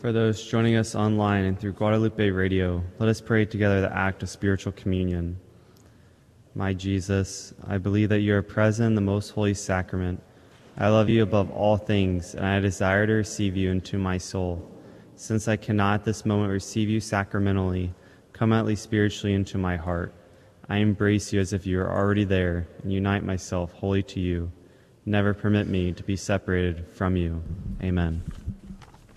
For those joining us online and through Guadalupe Radio, let us pray together the act of spiritual communion. My Jesus, I believe that you are present in the most holy sacrament. I love you above all things, and I desire to receive you into my soul. Since I cannot at this moment receive you sacramentally, come at least spiritually into my heart. I embrace you as if you are already there, and unite myself wholly to you. Never permit me to be separated from you. Amen.